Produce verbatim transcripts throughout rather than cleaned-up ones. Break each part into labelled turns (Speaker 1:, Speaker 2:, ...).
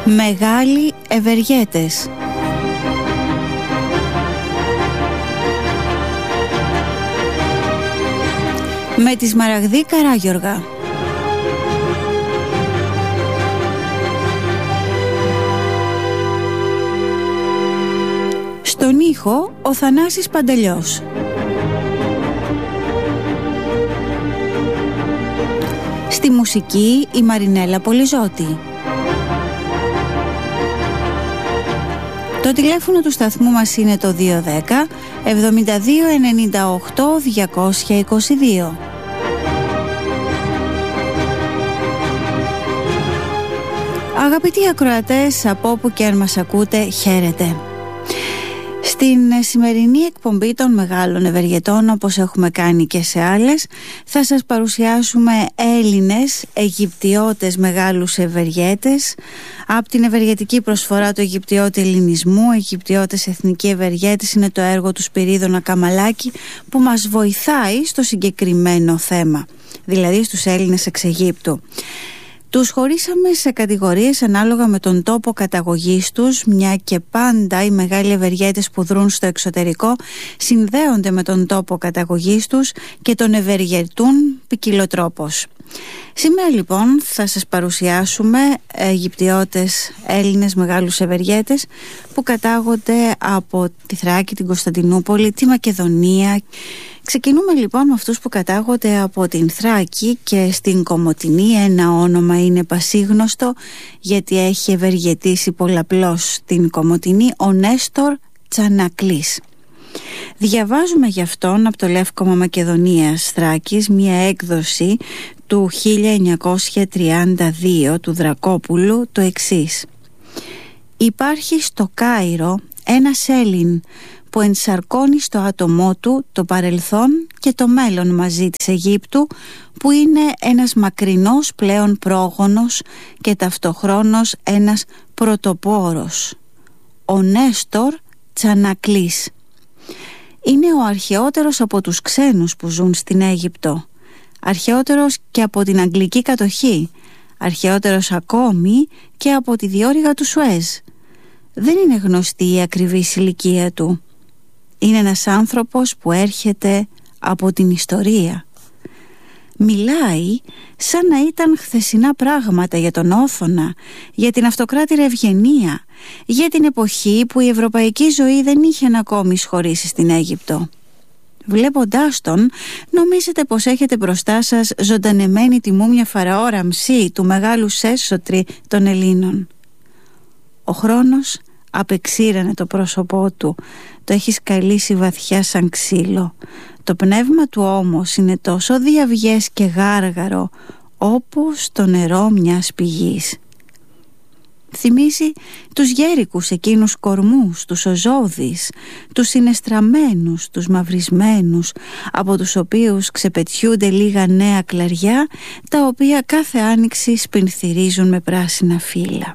Speaker 1: Μεγάλοι ευεργέτες. Με τη Σμαραγδή Καράγιοργα. Στον ήχο ο Θανάσης Παντελιός. Στη μουσική η Μαρινέλα Πολυζώτη. Το τηλέφωνο του σταθμού μας είναι το δύο ένα μηδέν εβδομήντα δύο ενενήντα οκτώ διακόσια είκοσι δύο. Αγαπητοί ακροατές, από όπου και αν μας ακούτε, χαίρετε. Στην σημερινή εκπομπή των μεγάλων ευεργετών, όπως έχουμε κάνει και σε άλλες, θα σας παρουσιάσουμε Έλληνες, Αιγυπτιώτες μεγάλους ευεργέτες. Από την ευεργετική προσφορά του Αιγυπτιώτη Ελληνισμού, Αιγυπτιώτες Εθνικοί Ευεργέτες, είναι το έργο του Σπυρίδωνα Καμαλάκη, που μας βοηθάει στο συγκεκριμένο θέμα, δηλαδή στους Έλληνες εξ Αιγύπτου. Τους χωρίσαμε σε κατηγορίες ανάλογα με τον τόπο καταγωγής τους, μια και πάντα οι μεγάλοι ευεργέτες που δρούν στο εξωτερικό συνδέονται με τον τόπο καταγωγής τους και τον ευεργετούν ποικιλοτρόπως. Σήμερα λοιπόν θα σας παρουσιάσουμε Αιγυπτιώτες Έλληνες μεγάλους ευεργέτες που κατάγονται από τη Θράκη, την Κωνσταντινούπολη, τη Μακεδονία. Ξεκινούμε λοιπόν με αυτούς που κατάγονται από την Θράκη και στην Κομοτηνή. Ένα όνομα είναι πασίγνωστο γιατί έχει ευεργετήσει πολλαπλώς την Κομοτηνή, ο Νέστορ Τσανακλής. Διαβάζουμε γι' αυτόν από το Λεύκομα Μακεδονίας Θράκης μια έκδοση του χίλια εννιακόσια τριάντα δύο του Δρακόπουλου το εξής: «Υπάρχει στο Κάιρο ένας Έλλην που ενσαρκώνει στο άτομό του το παρελθόν και το μέλλον μαζί της Αιγύπτου, που είναι ένας μακρινός πλέον πρόγονος και ταυτοχρόνως ένας πρωτοπόρος, ο Νέστορ Τσανακλής. Είναι ο αρχαιότερος από τους ξένους που ζουν στην Αίγυπτο, αρχαιότερος και από την αγγλική κατοχή, αρχαιότερος ακόμη και από τη διόρυγα του Σουέζ. Δεν είναι γνωστή η ακριβής ηλικία του. Είναι ένας άνθρωπος που έρχεται από την ιστορία. Μιλάει σαν να ήταν χθεσινά πράγματα για τον Όθωνα, για την αυτοκράτηρα Ευγενία, για την εποχή που η ευρωπαϊκή ζωή δεν είχε ακόμη εισχωρήσει στην Αίγυπτο. Βλέποντάς τον, νομίζετε πως έχετε μπροστά σας ζωντανεμένη τη μούμια Φαραώ Ραμσή, του μεγάλου Σέσοτρη των Ελλήνων. Ο χρόνος απεξήρανε το πρόσωπό του, το έχει σκαλίσει βαθιά σαν ξύλο. Το πνεύμα του όμως είναι τόσο διαυγές και γάργαρο όπως το νερό μιας πηγής. Θυμίζει τους γέρικους εκείνους κορμούς, τους οζώδεις, τους συνεστραμμένους, τους μαυρισμένους, από τους οποίους ξεπετιούνται λίγα νέα κλαριά, τα οποία κάθε άνοιξη σπινθυρίζουν με πράσινα φύλλα».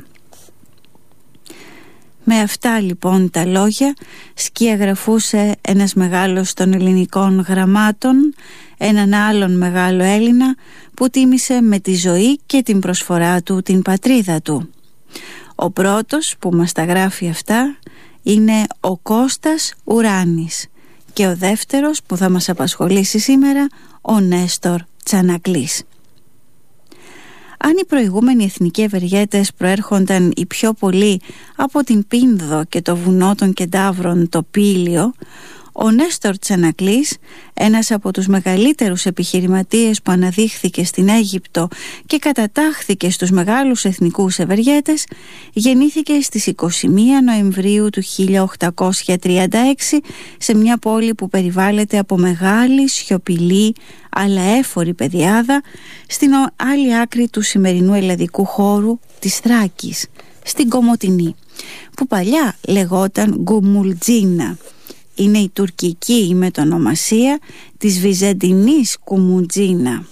Speaker 1: Με αυτά λοιπόν τα λόγια σκιαγραφούσε ένας μεγάλος των ελληνικών γραμμάτων έναν άλλον μεγάλο Έλληνα που τίμησε με τη ζωή και την προσφορά του την πατρίδα του. Ο πρώτος που μας τα γράφει αυτά είναι ο Κώστας Ουράνης και ο δεύτερος που θα μας απασχολήσει σήμερα, ο Νέστορ Τσανακλής. Αν οι προηγούμενοι εθνικοί ευεργέτες προέρχονταν οι πιο πολλοί από την Πίνδο και το βουνό των Κεντάβρων, το Πήλιο, ο Νέστορ Τσανακλής, ένας από τους μεγαλύτερους επιχειρηματίες που αναδείχθηκε στην Αίγυπτο και κατατάχθηκε στους μεγάλους εθνικούς ευεργέτες, γεννήθηκε στις είκοσι μία Νοεμβρίου του χίλια οκτακόσια τριάντα έξι σε μια πόλη που περιβάλλεται από μεγάλη, σιωπηλή αλλά έφορη πεδιάδα στην άλλη άκρη του σημερινού ελλαδικού χώρου της Θράκης, στην Κομοτηνή, που παλιά λεγόταν Γκουμουλτζίνα. Είναι η τουρκική μετονομασία της βυζαντινής Κουμουτζίνα.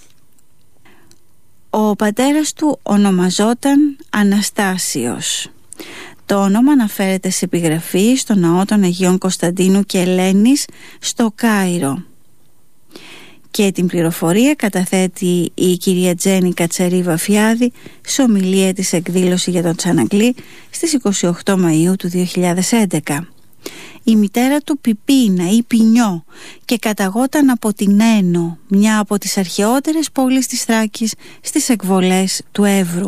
Speaker 1: Ο πατέρας του ονομαζόταν Αναστάσιος. Το όνομα αναφέρεται σε επιγραφή στο ναό των Αγίων Κωνσταντίνου και Ελένης στο Κάιρο. Και την πληροφορία καταθέτει η κυρία Τζέννη Κατσαρή-Βαφιάδη σε ομιλία της εκδήλωση για τον Τσανακλή στις είκοσι οκτώ Μαΐου του δύο χιλιάδες έντεκα. Η μητέρα του Πιπίνα ή Πινιό και καταγόταν από την Ένο, μια από τις αρχαιότερες πόλεις της Θράκης, στις εκβολές του Εύρου.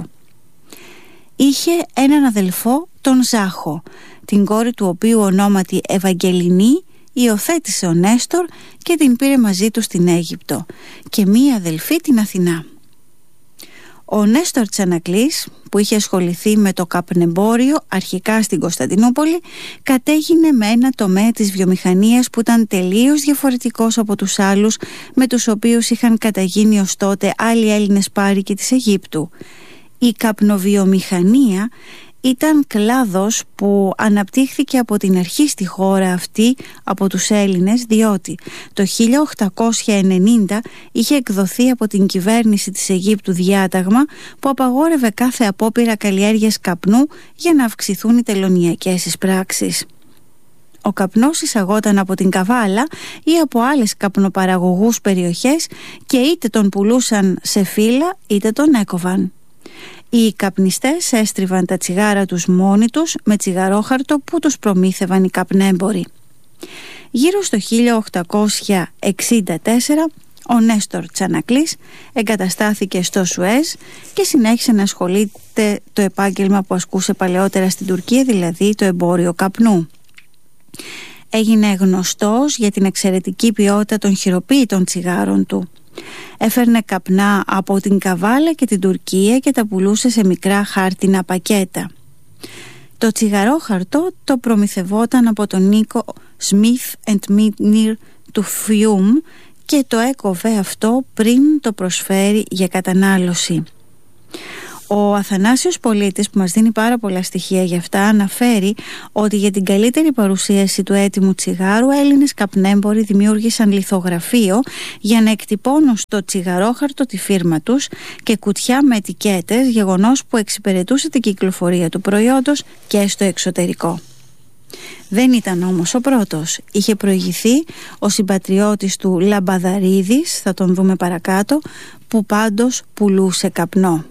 Speaker 1: Είχε έναν αδελφό, τον Ζάχο, την κόρη του οποίου ονόματι Ευαγγελινή υιοθέτησε ο Νέστορ και την πήρε μαζί του στην Αίγυπτο, και μία αδελφή την Αθηνά. Ο Νέστορ Τσανακλής, που είχε ασχοληθεί με το καπνεμπόριο αρχικά στην Κωνσταντινούπολη, κατέγινε με ένα τομέα της βιομηχανίας που ήταν τελείως διαφορετικός από τους άλλους με τους οποίους είχαν καταγίνει ως τότε άλλοι Έλληνες πάρικοι της Αιγύπτου. Η καπνοβιομηχανία ήταν κλάδος που αναπτύχθηκε από την αρχή στη χώρα αυτή από τους Έλληνες, διότι το χίλια οκτακόσια ενενήντα είχε εκδοθεί από την κυβέρνηση της Αιγύπτου διάταγμα που απαγόρευε κάθε απόπειρα καλλιέργειας καπνού για να αυξηθούν οι τελωνειακές εισπράξεις. Ο καπνός εισαγόταν από την Καβάλα ή από άλλες καπνοπαραγωγούς περιοχές και είτε τον πουλούσαν σε φύλλα είτε τον έκοβαν. Οι καπνιστές έστριβαν τα τσιγάρα τους μόνοι τους με τσιγαρόχαρτο που τους προμήθευαν οι καπνέμποροι. Γύρω στο χίλια οκτακόσια εξήντα τέσσερα ο Νέστορ Τσανακλής εγκαταστάθηκε στο Σουέζ και συνέχισε να ασχολείται το επάγγελμα που ασκούσε παλαιότερα στην Τουρκία, δηλαδή το εμπόριο καπνού. Έγινε γνωστός για την εξαιρετική ποιότητα των χειροποίητων τσιγάρων του. Έφερνε καπνά από την Καβάλα και την Τουρκία και τα πουλούσε σε μικρά χάρτινα πακέτα. Το τσιγαρόχαρτο το προμηθευόταν από τον Νίκο Smith and Mitnir του Fiume και το έκοβε αυτό πριν το προσφέρει για κατανάλωση. Ο Αθανάσιος Πολίτης, που μας δίνει πάρα πολλά στοιχεία γι' αυτά, αναφέρει ότι για την καλύτερη παρουσίαση του έτοιμου τσιγάρου Έλληνες καπνέμποροι δημιούργησαν λιθογραφείο για να εκτυπώνουν στο τσιγαρόχαρτο τη φίρμα τους και κουτιά με ετικέτες, γεγονός που εξυπηρετούσε την κυκλοφορία του προϊόντος και στο εξωτερικό. Δεν ήταν όμως ο πρώτος. Είχε προηγηθεί ο συμπατριώτης του Λαμπαδαρίδης, θα τον δούμε παρακάτω, που πάντως πουλούσε καπνό.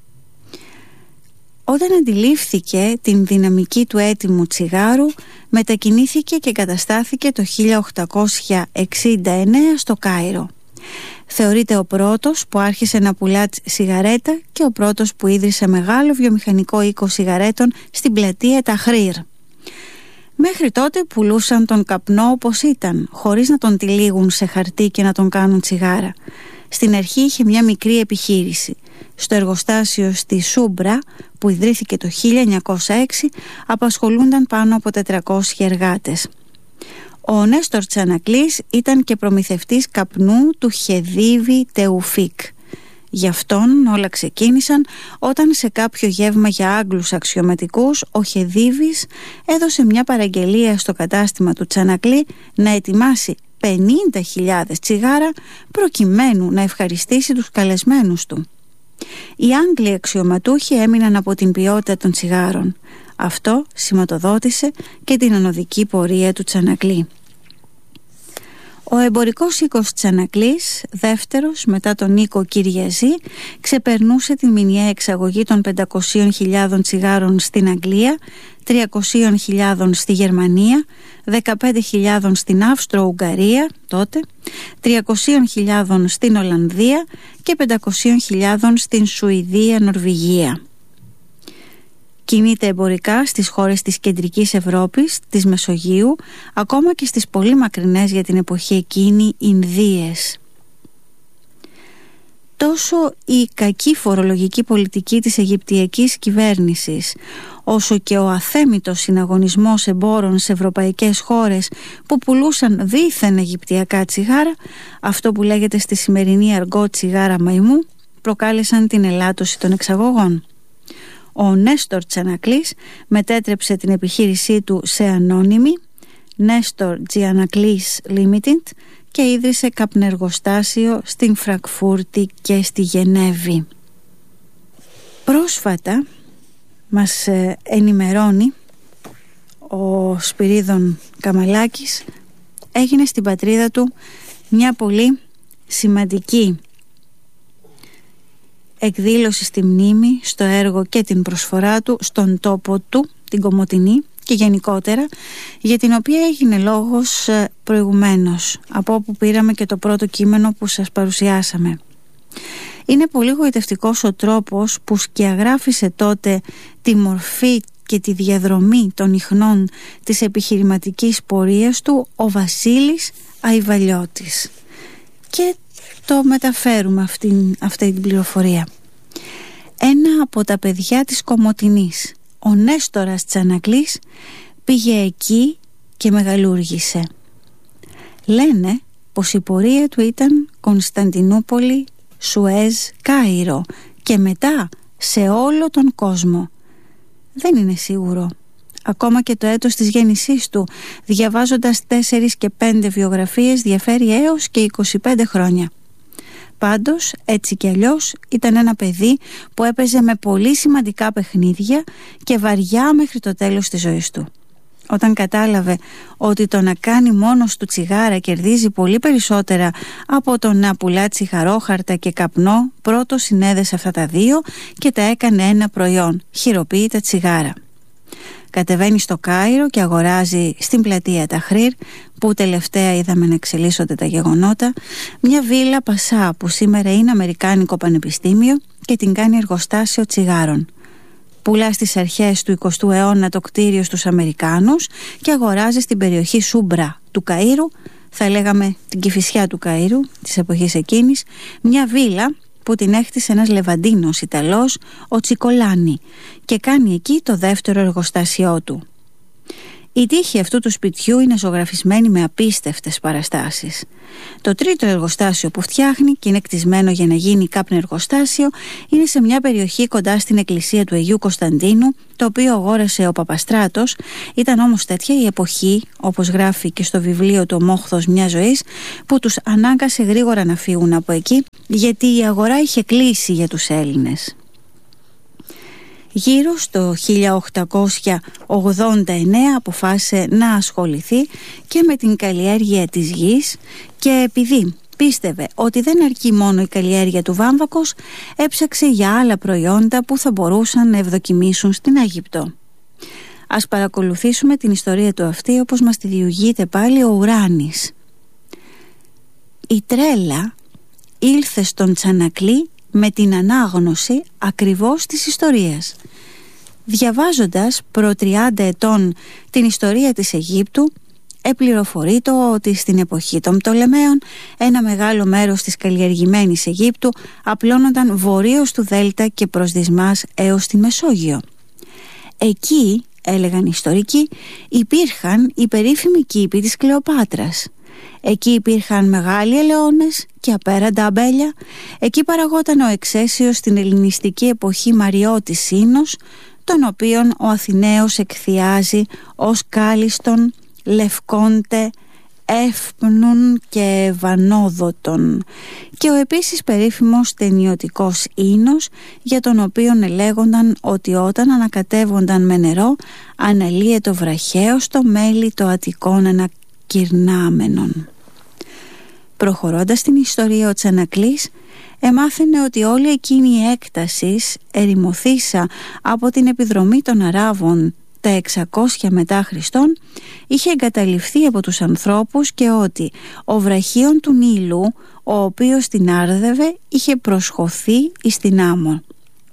Speaker 1: Όταν αντιλήφθηκε την δυναμική του έτοιμου τσιγάρου, μετακινήθηκε και καταστάθηκε το χίλια οκτακόσια εξήντα εννέα στο Κάιρο. Θεωρείται ο πρώτος που άρχισε να πουλά σιγαρέτα και ο πρώτος που ίδρυσε μεγάλο βιομηχανικό οίκο σιγαρέτων στην πλατεία Ταχρήρ. Μέχρι τότε πουλούσαν τον καπνό όπως ήταν, χωρίς να τον τυλίγουν σε χαρτί και να τον κάνουν τσιγάρα. Στην αρχή είχε μια μικρή επιχείρηση. Στο εργοστάσιο στη Σούμπρα, που ιδρύθηκε το χίλια εννιακόσια έξι, απασχολούνταν πάνω από τετρακόσιοι εργάτες. Ο Νέστορ Τσανακλής ήταν και προμηθευτής καπνού του Χεδίβη Τεουφίκ. Γι' αυτόν όλα ξεκίνησαν όταν σε κάποιο γεύμα για Άγγλους αξιωματικούς ο Χεδίβης έδωσε μια παραγγελία στο κατάστημα του Τσανακλή να ετοιμάσει πενήντα χιλιάδες τσιγάρα προκειμένου να ευχαριστήσει τους καλεσμένους του. Οι Άγγλοι αξιωματούχοι έμειναν από την ποιότητα των τσιγάρων. Αυτό σηματοδότησε και την ανωδική πορεία του Τσανακλή. Ο εμπορικός οίκος Τσανακλής, δεύτερος μετά τον οίκο Κυριαζή, ξεπερνούσε την μηνιαία εξαγωγή των πεντακόσιες χιλιάδες τσιγάρων στην Αγγλία, τριακόσιες χιλιάδες στη Γερμανία, δεκαπέντε χιλιάδες στην Αύστρο-Ουγγαρία τότε, τριακόσιες χιλιάδες στην Ολλανδία και πεντακόσιες χιλιάδες στην Σουηδία-Νορβηγία. Κινείται εμπορικά στις χώρες της κεντρικής Ευρώπης, της Μεσογείου, ακόμα και στις πολύ μακρινές για την εποχή εκείνη Ινδίες. Τόσο η κακή φορολογική πολιτική της Αιγυπτιακής κυβέρνησης, όσο και ο αθέμητος συναγωνισμός εμπόρων σε ευρωπαϊκές χώρες που πουλούσαν δήθεν αιγυπτιακά τσιγάρα, αυτό που λέγεται στη σημερινή αργό τσιγάρα μαϊμού, προκάλεσαν την ελάττωση των εξαγωγών. Ο Νέστορ Τσανακλής μετέτρεψε την επιχείρησή του σε ανώνυμη, Νέστορ Τσανακλής Limited, και ίδρυσε καπνεργοστάσιο στην Φραγκφούρτη και στη Γενέβη. Πρόσφατα μας ενημερώνει ο Σπυρίδων Καμαλάκης, έγινε στην πατρίδα του μια πολύ σημαντική εκδήλωση στη μνήμη, στο έργο και την προσφορά του στον τόπο του, την Κομοτηνή, και γενικότερα, για την οποία έγινε λόγος προηγουμένως, από όπου πήραμε και το πρώτο κείμενο που σας παρουσιάσαμε. Είναι πολύ γοητευτικός ο τρόπος που σκιαγράφησε τότε τη μορφή και τη διαδρομή των ιχνών της επιχειρηματικής πορείας του ο Βασίλης Αϊβαλιώτης. Και το μεταφέρουμε αυτήν, αυτή την πληροφορία. Ένα από τα παιδιά της Κομοτηνής, ο Νέστορας Τσανακλής, πήγε εκεί και μεγαλούργησε. Λένε πως η πορεία του ήταν Κωνσταντινούπολη, Σουέζ, Κάιρο και μετά σε όλο τον κόσμο. Δεν είναι σίγουρο. Ακόμα και το έτος της γέννησής του, διαβάζοντας τέσσερις και πέντε βιογραφίες, διαφέρει έως και είκοσι πέντε χρόνια. Πάντως, έτσι κι αλλιώς, ήταν ένα παιδί που έπαιζε με πολύ σημαντικά παιχνίδια και βαριά μέχρι το τέλος της ζωής του. Όταν κατάλαβε ότι το να κάνει μόνος του τσιγάρα κερδίζει πολύ περισσότερα από το να πουλά τσιγαρόχαρτα και καπνό, πρώτο συνέδεσε αυτά τα δύο και τα έκανε ένα προϊόν, χειροποίητα τσιγάρα. Κατεβαίνει στο Κάιρο και αγοράζει στην πλατεία Ταχρήρ, που τελευταία είδαμε να εξελίσσονται τα γεγονότα, μια βίλα Πασά που σήμερα είναι Αμερικάνικο Πανεπιστήμιο και την κάνει εργοστάσιο τσιγάρων. Πουλά στις αρχές του εικοστού αιώνα το κτίριο στους Αμερικάνους και αγοράζει στην περιοχή Σούμπρα του Καΐρου, θα λέγαμε την Κηφισιά του Καΐρου της εποχής εκείνης, μια βίλα που την έκτισε ένας Λεβαντίνος Ιταλός, ο Τσικολάνη, και κάνει εκεί το δεύτερο εργοστάσιό του. Η τύχη αυτού του σπιτιού είναι ζωγραφισμένη με απίστευτες παραστάσεις. Το τρίτο εργοστάσιο που φτιάχνει και είναι κτισμένο για να γίνει κάπνο εργοστάσιο είναι σε μια περιοχή κοντά στην εκκλησία του Αγίου Κωνσταντίνου, το οποίο αγόρασε ο Παπαστράτος. Ήταν όμως τέτοια η εποχή, όπως γράφει και στο βιβλίο του «Ο Μόχθος μιας ζωής», που τους ανάγκασε γρήγορα να φύγουν από εκεί, γιατί η αγορά είχε κλείσει για τους Έλληνες. Γύρω στο χίλια οκτακόσια ογδόντα εννέα αποφάσισε να ασχοληθεί και με την καλλιέργεια της γης, και επειδή πίστευε ότι δεν αρκεί μόνο η καλλιέργεια του βάμβακος, έψαξε για άλλα προϊόντα που θα μπορούσαν να ευδοκιμήσουν στην Αίγυπτο. Ας παρακολουθήσουμε την ιστορία του αυτή όπως μας τη διηγείται πάλι ο Ουράνης. Η τρέλα ήλθε στον Τσανακλή με την ανάγνωση ακριβώς της ιστορίας. Διαβάζοντας προ τριάντα ετών την ιστορία της Αιγύπτου, επληροφορείται ότι στην εποχή των Πτολεμαίων ένα μεγάλο μέρος της καλλιεργημένης Αιγύπτου απλώνονταν βορείως του Δέλτα και προς Δυσμάς έως τη Μεσόγειο. Εκεί, έλεγαν οι ιστορικοί, υπήρχαν οι περίφημοι κήποι της Κλεοπάτρας. Εκεί υπήρχαν μεγάλοι ελαιώνες και απέραντα αμπέλια. Εκεί παραγόταν ο εξαίσιος στην ελληνιστική εποχή Μαριώτη Σύνος, τον οποίον ο Αθηναίος εκθιάζει ως κάλιστον, λευκόντε, εύπνουν και βανόδοτον, και ο επίσης περίφημος ταινιωτικός Ίνος, για τον οποίον ελέγονταν ότι όταν ανακατεύονταν με νερό αναλύεται βραχαίως το μέλι το Αττικών ανακυρνάμενον. Προχωρώντας την ιστορία, ο Τσανακλής εμάθαινε ότι όλη εκείνη η έκταση ερημωθήσα από την επιδρομή των Αράβων τα εξακόσια μετά Χριστόν είχε εγκαταλειφθεί από τους ανθρώπους, και ότι ο βραχίων του Νείλου, ο οποίος την άρδευε, είχε προσχωθεί εις την άμμο.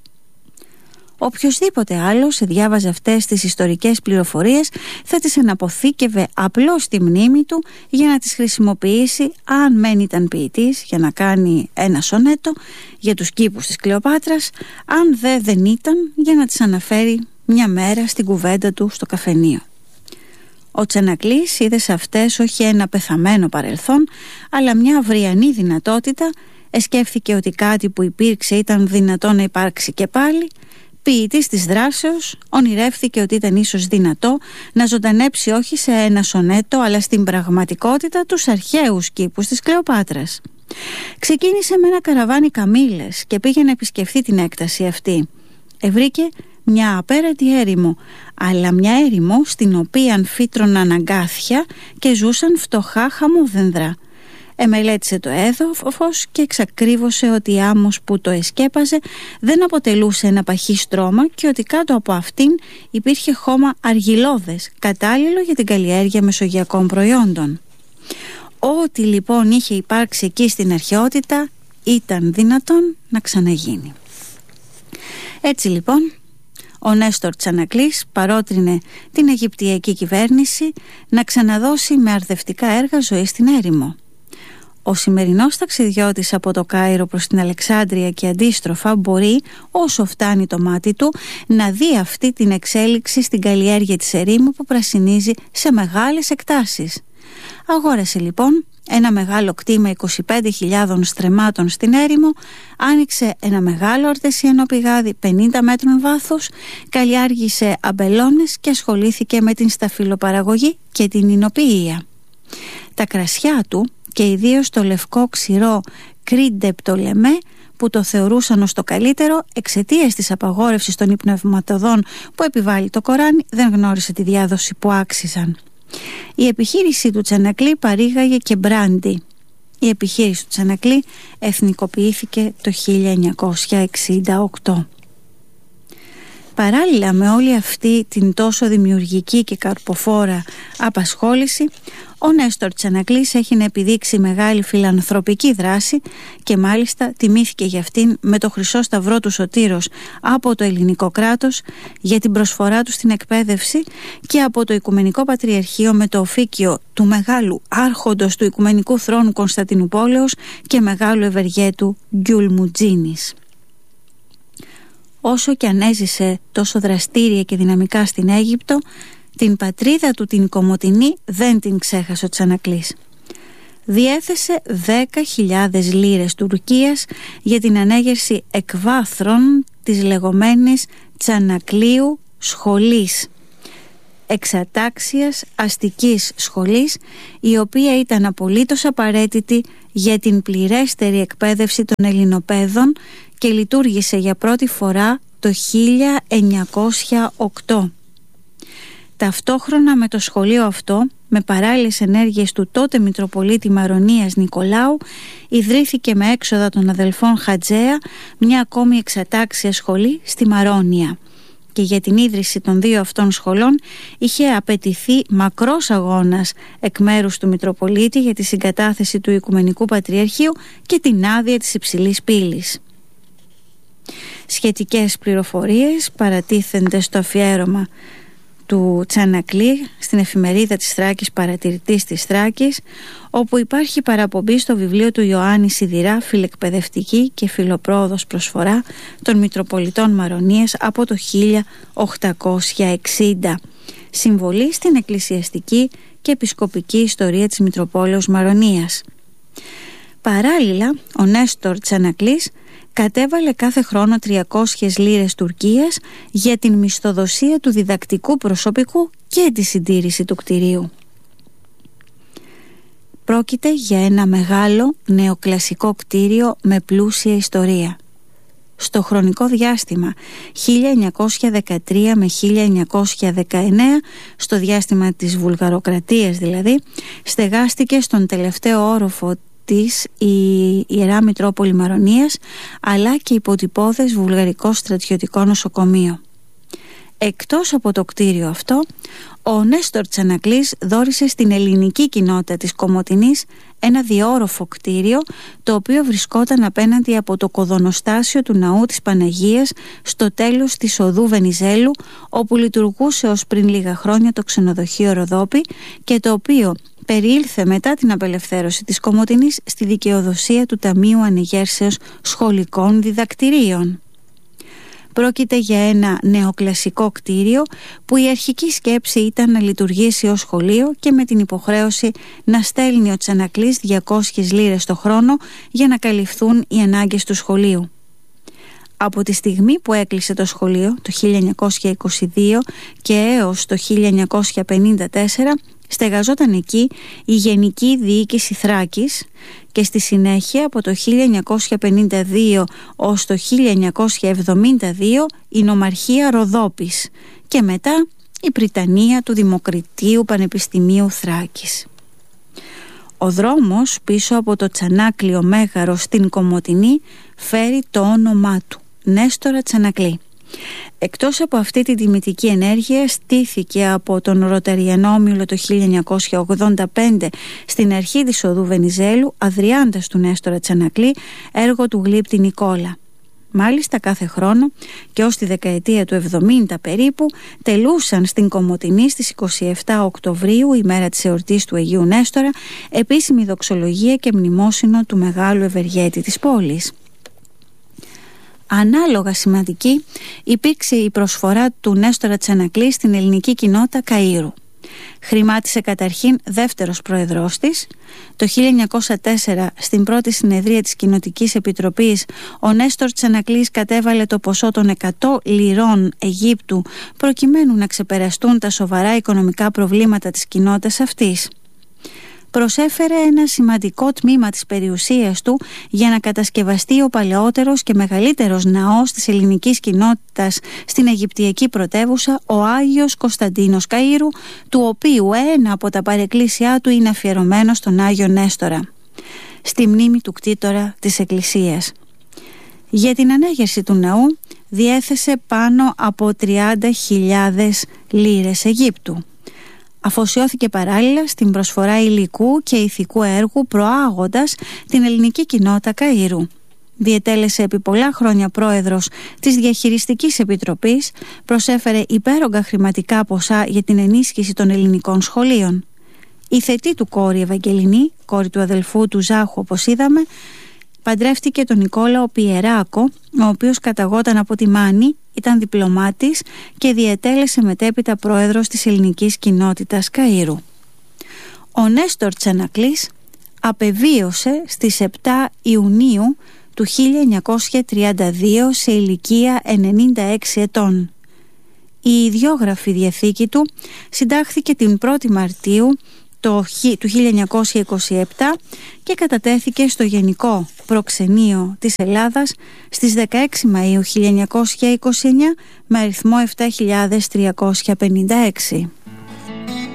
Speaker 1: Οποιοσδήποτε άλλος διάβαζε αυτές τις ιστορικές πληροφορίες θα τις αναποθήκευε απλώς στη μνήμη του για να τις χρησιμοποιήσει, αν μεν ήταν ποιητής, για να κάνει ένα σονέτο για τους κήπους της Κλεοπάτρας, αν δε δεν ήταν, για να τις αναφέρει μια μέρα στην κουβέντα του στο καφενείο. Ο Τσανακλής είδε σε αυτές όχι ένα πεθαμένο παρελθόν, αλλά μια αυριανή δυνατότητα. Εσκέφθηκε ότι κάτι που υπήρξε ήταν δυνατό να υπάρξει και πάλι. Ποιητής της δράσεως, ονειρεύθηκε ότι ήταν ίσως δυνατό να ζωντανέψει όχι σε ένα σονέτο, αλλά στην πραγματικότητα τους αρχαίους κήπους της Κλεοπάτρας. Ξεκίνησε με ένα καραβάνι καμήλες και πήγε να επισκεφθεί την έκταση αυτή. Ευρήκε μια απέραντη έρημο, αλλά μια έρημο στην οποία φύτρωναν αγκάθια και ζούσαν φτωχά χαμόδενδρα. Εμελέτησε το έδαφος και εξακρίβωσε ότι η άμμος που το εσκέπαζε δεν αποτελούσε ένα παχύ στρώμα και ότι κάτω από αυτήν υπήρχε χώμα αργυλώδες, κατάλληλο για την καλλιέργεια μεσογειακών προϊόντων. Ό,τι λοιπόν είχε υπάρξει εκεί στην αρχαιότητα ήταν δυνατόν να ξαναγίνει. Έτσι λοιπόν ο Νέστορ Τσανακλής παρότρινε την Αιγυπτιακή κυβέρνηση να ξαναδώσει με αρδευτικά έργα ζωή στην έρημο. Ο σημερινός ταξιδιώτης από το Κάιρο προς την Αλεξάνδρεια και αντίστροφα μπορεί, όσο φτάνει το μάτι του, να δει αυτή την εξέλιξη στην καλλιέργεια της ερήμου που πρασινίζει σε μεγάλες εκτάσεις. Αγόρασε λοιπόν ένα μεγάλο κτήμα είκοσι πέντε χιλιάδες στρεμμάτων στην έρημο, άνοιξε ένα μεγάλο αρτεσιανό πηγάδι πενήντα μέτρων βάθους, καλλιάργησε αμπελώνες και ασχολήθηκε με την σταφυλοπαραγωγή και την ινοποιία. Τα κρασιά του και ιδίως το λευκό ξηρό Κρίντε Πτολεμέ, που το θεωρούσαν ως το καλύτερο εξαιτίας της απαγόρευσης των υπνευματοδών που επιβάλλει το Κοράνι, δεν γνώρισε τη διάδοση που άξιζαν. Η επιχείρηση του Τσανακλή παρήγαγε και μπράντι. Η επιχείρηση του Τσανακλή εθνικοποιήθηκε το χίλια εννιακόσια εξήντα οκτώ. Παράλληλα με όλη αυτή την τόσο δημιουργική και καρποφόρα απασχόληση, ο Νέστορ Τσανακλής έχει να επιδείξει μεγάλη φιλανθρωπική δράση και μάλιστα τιμήθηκε για αυτήν με το Χρυσό Σταυρό του Σωτήρος από το ελληνικό κράτος για την προσφορά του στην εκπαίδευση και από το Οικουμενικό Πατριαρχείο με το οφίκιο του μεγάλου άρχοντος του Οικουμενικού Θρόνου Κωνσταντινουπόλεως και μεγάλου ευεργέτου Γκιουλμουτζίνης. Όσο και αν έζησε τόσο δραστήρια και δυναμικά στην Αίγυπτο, την πατρίδα του την Κομοτηνή δεν την ξέχασε ο Τσανακλής. Διέθεσε δέκα χιλιάδες λίρες Τουρκίας για την ανέγερση εκβάθρων της λεγόμενης Τσανακλείου σχολής, εξατάξιας αστικής σχολής, η οποία ήταν απολύτως απαραίτητη για την πληρέστερη εκπαίδευση των Ελληνοπαίδων και λειτουργήσε για πρώτη φορά το χίλια εννιακόσια οκτώ. Ταυτόχρονα με το σχολείο αυτό, με παράλληλες ενέργειες του τότε Μητροπολίτη Μαρονίας Νικολάου, ιδρύθηκε με έξοδα των αδελφών Χατζέα μια ακόμη εξατάξια σχολή στη Μαρόνια. Και για την ίδρυση των δύο αυτών σχολών είχε απαιτηθεί μακρός αγώνας εκ μέρους του Μητροπολίτη για τη συγκατάθεση του Οικουμενικού Πατριαρχείου και την άδεια της Υψηλής Πύλης. Σχετικές πληροφορίες παρατίθενται στο αφιέρωμα του Τσανακλή στην εφημερίδα της Θράκης Παρατηρητής της Θράκης, όπου υπάρχει παραπομπή στο βιβλίο του Ιωάννη Σιδηρά «Φιλεκπαιδευτική και φιλοπρόοδος προσφορά των Μητροπολιτών Μαρονίας» από το χίλια οκτακόσια εξήντα. Συμβολή στην εκκλησιαστική και επισκοπική ιστορία της Μητροπόλεως Μαρονίας. Παράλληλα, ο Νέστορ Τσανακλής κατέβαλε κάθε χρόνο τριακόσιες λίρες Τουρκίας για την μισθοδοσία του διδακτικού προσωπικού και τη συντήρηση του κτηρίου. Πρόκειται για ένα μεγάλο νεοκλασικό κτίριο με πλούσια ιστορία. Στο χρονικό διάστημα χίλια εννιακόσια δεκατρία με χίλια εννιακόσια δεκαεννέα, στο διάστημα της Βουλγαροκρατίας δηλαδή, στεγάστηκε στον τελευταίο όροφο της η Ιερά Μητρόπολη Μαρονίας, αλλά και υποτυπώδες βουλγαρικό στρατιωτικό νοσοκομείο. Εκτός από το κτίριο αυτό, ο Νέστορ Τσανακλής δώρισε στην ελληνική κοινότητα της Κομοτηνής ένα διόροφο κτίριο, το οποίο βρισκόταν απέναντι από το κοδονοστάσιο του Ναού της Παναγίας στο τέλος της οδού Βενιζέλου, όπου λειτουργούσε ως πριν λίγα χρόνια το ξενοδοχείο Ροδόπη και το οποίο περιήλθε μετά την απελευθέρωση της Κομοτηνής στη δικαιοδοσία του Ταμείου Ανεγέρσεως Σχολικών Διδακτηρίων. Πρόκειται για ένα νεοκλασικό κτίριο που η αρχική σκέψη ήταν να λειτουργήσει ως σχολείο και με την υποχρέωση να στέλνει ο Τσανακλής διακόσιες λίρες το χρόνο για να καλυφθούν οι ανάγκες του σχολείου. Από τη στιγμή που έκλεισε το σχολείο το χίλια εννιακόσια είκοσι δύο και έως το χίλια εννιακόσια πενήντα τέσσερα στεγαζόταν εκεί η Γενική Διοίκηση Θράκης και στη συνέχεια από το χίλια εννιακόσια πενήντα δύο ως το χίλια εννιακόσια εβδομήντα δύο η Νομαρχία Ροδόπης και μετά η Πριτανεία του Δημοκρατίου Πανεπιστημίου Θράκης. Ο δρόμος πίσω από το Τσανάκλειο Μέγαρο στην Κομοτηνή φέρει το όνομά του, Νέστορα Τσανακλή. Εκτός από αυτή τη τιμητική ενέργεια, στήθηκε από τον Ρωταριανό Όμιλο το χίλια εννιακόσια ογδόντα πέντε στην αρχή της οδού Βενιζέλου, αδριάντας του Νέστορα Τσανακλή, έργο του γλύπτη Νικόλα. Μάλιστα κάθε χρόνο και ως τη δεκαετία του εβδομήντα περίπου τελούσαν στην Κομοτηνή στις είκοσι επτά Οκτωβρίου, ημέρα της εορτής του Αγίου Νέστορα, επίσημη δοξολογία και μνημόσυνο του μεγάλου ευεργέτη της πόλης. Ανάλογα σημαντική υπήρξε η προσφορά του Νέστορα Τσανακλή στην ελληνική κοινότητα Καΐρου. Χρημάτισε καταρχήν δεύτερος πρόεδρός της. Το χίλια εννιακόσια τέσσερα, στην πρώτη συνεδρία της Κοινοτικής Επιτροπής, ο Νέστορ Τσανακλής κατέβαλε το ποσό των εκατό λιρών Αιγύπτου προκειμένου να ξεπεραστούν τα σοβαρά οικονομικά προβλήματα της κοινότητας αυτής. Προσέφερε ένα σημαντικό τμήμα της περιουσίας του για να κατασκευαστεί ο παλαιότερος και μεγαλύτερος ναός της ελληνικής κοινότητας στην Αιγυπτιακή πρωτεύουσα, ο Άγιος Κωνσταντίνος Καΐρου, του οποίου ένα από τα παρεκκλήσια του είναι αφιερωμένο στον Άγιο Νέστορα, στη μνήμη του κτήτορα της Εκκλησίας. Για την ανέγερση του ναού διέθεσε πάνω από τριάντα χιλιάδες λίρες Αιγύπτου. Αφοσιώθηκε παράλληλα στην προσφορά υλικού και ηθικού έργου, προάγοντας την ελληνική κοινότητα Καΐρου. Διετέλεσε επί πολλά χρόνια πρόεδρος της Διαχειριστικής Επιτροπής, προσέφερε υπέρογκα χρηματικά ποσά για την ενίσχυση των ελληνικών σχολείων. Η θετή του κόρη Ευαγγελινή, κόρη του αδελφού του Ζάχου όπως είδαμε, παντρεύτηκε τον Νικόλαο Πιεράκο, ο οποίος καταγόταν από τη Μάνη, ήταν διπλωμάτης και διετέλεσε μετέπειτα πρόεδρος της ελληνικής κοινότητας Καΐρου. Ο Νέστορ Τσανακλής απεβίωσε στις επτά Ιουνίου του χίλια εννιακόσια τριάντα δύο σε ηλικία ενενήντα έξι ετών. Η ιδιόγραφη διαθήκη του συντάχθηκε την πρώτη Μαρτίου του χίλια εννιακόσια είκοσι επτά και κατατέθηκε στο Γενικό Προξενείο της Ελλάδας στις δεκαέξι Μαΐου χίλια εννιακόσια είκοσι εννιά με αριθμό επτά χιλιάδες τριακόσια πενήντα έξι.